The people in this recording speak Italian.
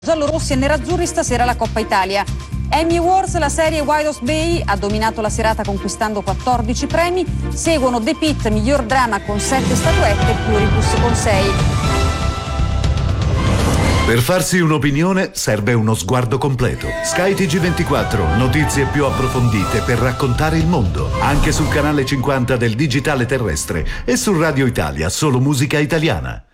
Giallorossi e nerazzurri stasera la Coppa Italia. Emmy Awards, la serie Wildest Bay ha dominato la serata conquistando 14 premi. Seguono The Pitt, miglior drama con 7 statuette e Pluribus con 6. Per farsi un'opinione serve uno sguardo completo. Sky TG24, notizie più approfondite per raccontare il mondo. Anche sul canale 50 del digitale terrestre e su Radio Italia, solo musica italiana.